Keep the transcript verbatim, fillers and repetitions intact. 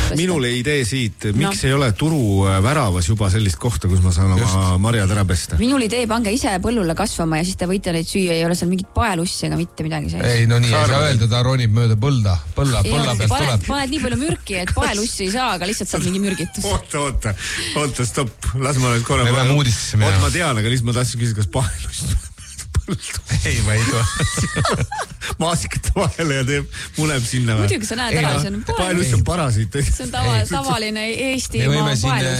minule idee siit, miks no. ei ole turu väravas juba sellist kohta, kus ma saan Just. oma marjad ära pesta? Minul idee, pange ise põllule kasvama ja siis te võite neid süüa, ei ole seal mingit paelussi ega mitte midagi sees. Ei, no nii ei saa öelda, ta ronib mööda põlda. Põlla, põlla pealt paned, tuleb. Paned nii palju mürki, et paelussi ei saa, aga lihtsalt saad mingi mürgitus. Oota, oota, oota, stopp. Las ma nüüd korra... Me peame uudistesse minema. Oota, ma tean, aga lihtsalt ma tahtsin küsida, kas paelust ei, ma ei tule. Maasikate vahele ja teeb, muneb sinna. Muidugi sa näed ära, see on paelust on parasiit. See on tava, tavaline Eesti maa paelust.